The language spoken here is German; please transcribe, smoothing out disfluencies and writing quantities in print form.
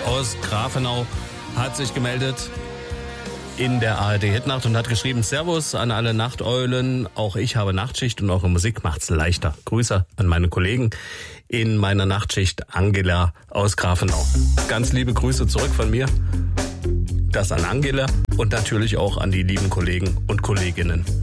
aus Grafenau hat sich gemeldet in der ARD-Hitnacht und hat geschrieben: Servus an alle Nachteulen, auch ich habe Nachtschicht und eure Musik macht's leichter. Grüße an meine Kollegen in meiner Nachtschicht, Angela aus Grafenau. Ganz liebe Grüße zurück von mir. Das an Angela und natürlich auch an die lieben Kollegen und Kolleginnen.